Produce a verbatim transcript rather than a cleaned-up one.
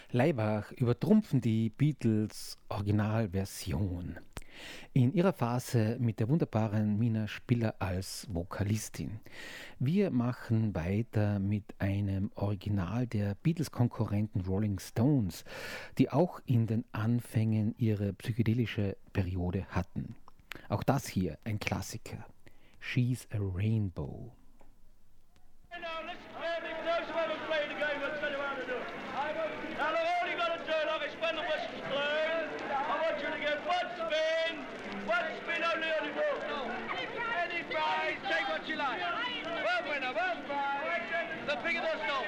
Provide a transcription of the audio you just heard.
Laibach übertrumpfen die Beatles Originalversion. In ihrer Phase mit der wunderbaren Mina Spiller als Vokalistin. Wir machen weiter mit einem Original der Beatles-Konkurrenten Rolling Stones, die auch in den Anfängen ihre psychedelische Periode hatten. Auch das hier ein Klassiker. She's a Rainbow. Now listen carefully, for those who haven't played the game, I'll tell you how to do it. Now all you got to do, like it's when the whistle's blown, I want you to get one spin, one spin only on the ball. Any prize, take what you like. One winner, one prize, the bigger the song.